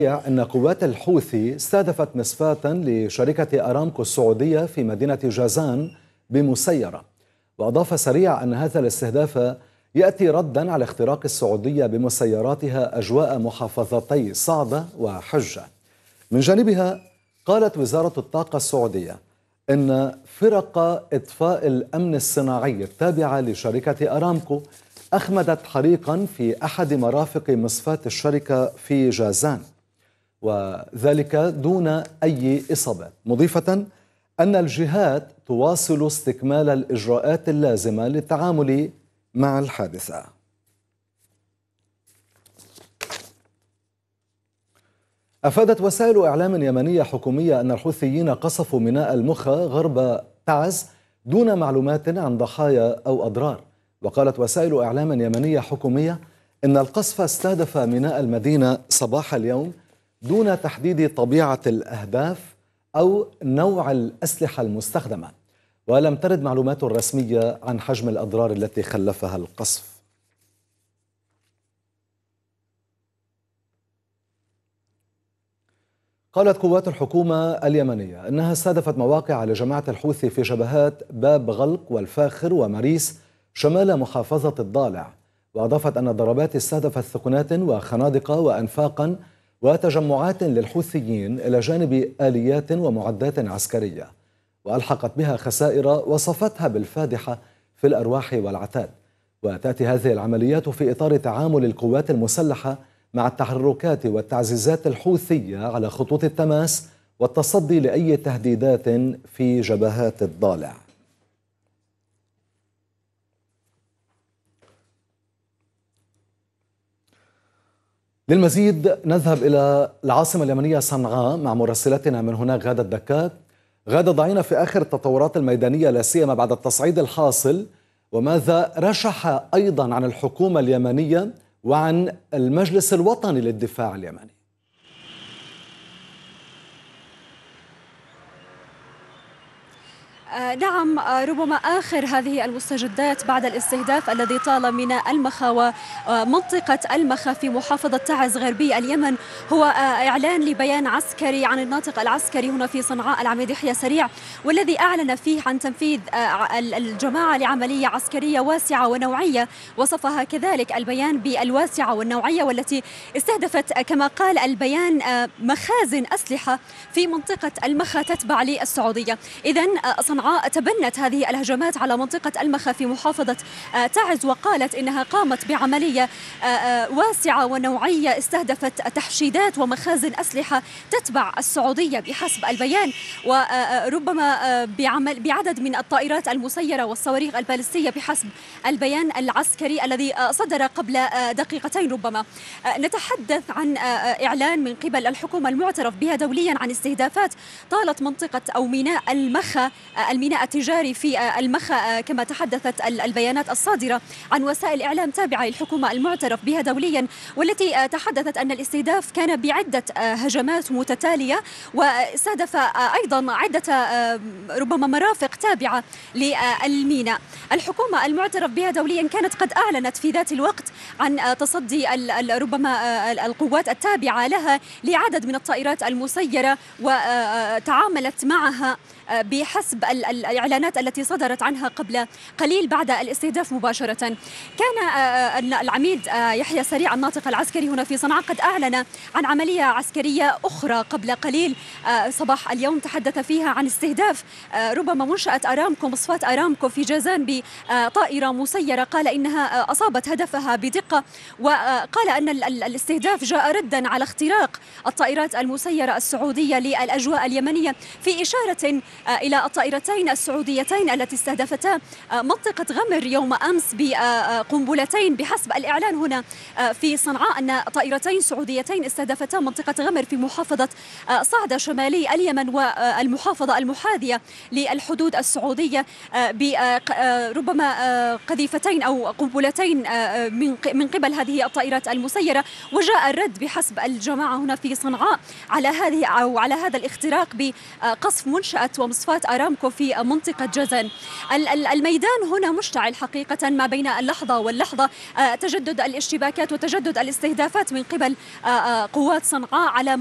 أن قوات الحوثي استهدفت مصفاة لشركة أرامكو السعودية في مدينة جازان بمسيرة. وأضاف سريع أن هذا الاستهداف يأتي رداً على اختراق السعودية بمسيراتها أجواء محافظتي صعدة وحجة. من جانبها قالت وزارة الطاقة السعودية إن فرق إطفاء الأمن الصناعي التابعة لشركة أرامكو أخمدت حريقاً في أحد مرافق مصفاة الشركة في جازان، وذلك دون أي إصابات، مضيفة أن الجهات تواصل استكمال الإجراءات اللازمة للتعامل مع الحادثة. أفادت وسائل إعلام يمنية حكومية أن الحوثيين قصفوا ميناء المخا غرب تعز دون معلومات عن ضحايا أو أضرار. وقالت وسائل إعلام يمنية حكومية أن القصف استهدف ميناء المدينة صباح اليوم دون تحديد طبيعة الأهداف أو نوع الأسلحة المستخدمة، ولم ترد معلومات رسمية عن حجم الأضرار التي خلفها القصف. قالت قوات الحكومة اليمنية أنها استهدفت مواقع لجماعة الحوثي في جبهات باب غلق والفاخر ومريس شمال محافظة الضالع. وأضافت أن الضربات استهدفت ثقنات وخنادق وأنفاقا وتجمعات للحوثيين إلى جانب آليات ومعدات عسكرية، وألحقت بها خسائر وصفتها بالفادحة في الأرواح والعتاد. وتأتي هذه العمليات في إطار تعامل القوات المسلحة مع التحركات والتعزيزات الحوثية على خطوط التماس والتصدي لأي تهديدات في جبهات الضالع. للمزيد نذهب إلى العاصمة اليمنية صنعاء مع مراسلتنا من هناك غادة الدكاك. غادة، ضعينا في آخر التطورات الميدانية لا سيما بعد التصعيد الحاصل، وماذا رشح أيضا عن الحكومة اليمنية وعن المجلس الوطني للدفاع اليمني؟ نعم، ربما آخر هذه المستجدات بعد الاستهداف الذي طال ميناء المخا ومنطقة المخا في محافظة تعز غربي اليمن هو إعلان لبيان عسكري عن الناطق العسكري هنا في صنعاء العميد يحيى سريع، والذي أعلن فيه عن تنفيذ الجماعة لعملية عسكرية واسعة ونوعية، وصفها كذلك البيان بالواسعة والنوعية، والتي استهدفت كما قال البيان مخازن أسلحة في منطقة المخا تتبع للسعودية. إذن صنعاء تبنت هذه الهجمات على منطقة المخا في محافظة تعز، وقالت إنها قامت بعملية واسعة ونوعية استهدفت تحشيدات ومخازن أسلحة تتبع السعودية بحسب البيان، وربما بعدد من الطائرات المسيرة والصواريخ البالستية بحسب البيان العسكري الذي صدر قبل دقيقتين. ربما نتحدث عن إعلان من قبل الحكومة المعترف بها دوليا عن استهدافات طالت منطقة أو ميناء المخا، الميناء التجاري في المخا، كما تحدثت البيانات الصادرة عن وسائل إعلام تابعة للحكومة المعترف بها دوليا، والتي تحدثت أن الاستهداف كان بعدة هجمات متتالية، واستهدف أيضا عدة ربما مرافق تابعة للميناء. الحكومة المعترف بها دوليا كانت قد أعلنت في ذات الوقت عن تصدي ربما القوات التابعة لها لعدد من الطائرات المسيرة، وتعاملت معها بحسب الإعلانات التي صدرت عنها قبل قليل بعد الاستهداف مباشرة. كان العميد يحيى سريع الناطق العسكري هنا في صنعاء قد أعلن عن عملية عسكرية أخرى قبل قليل صباح اليوم تحدث فيها عن استهداف ربما منشأة أرامكو، مصفاة أرامكو في جازان بطائرة مسيرة، قال إنها أصابت هدفها بدقة، وقال أن الاستهداف جاء ردا على اختراق الطائرات المسيرة السعودية للأجواء اليمنية، في إشارة إلى الطائرتين السعوديتين التي استهدفتا منطقة غمر يوم أمس بقنبلتين. بحسب الإعلان هنا في صنعاء أن طائرتين سعوديتين استهدفتا منطقة غمر في محافظة صعدة شمالي اليمن والمحافظة المحاذية للحدود السعودية بربما قذيفتين أو قنبلتين من قبل هذه الطائرات المسيرة. وجاء الرد بحسب الجماعة هنا في صنعاء على هذه أو على هذا الاختراق بقصف منشأة ومصفاة أرامكو في منطقة جازان. الميدان هنا مشتعل حقيقة ما بين اللحظة واللحظة، تجدد الاشتباكات وتجدد الاستهدافات من قبل قوات صنعاء على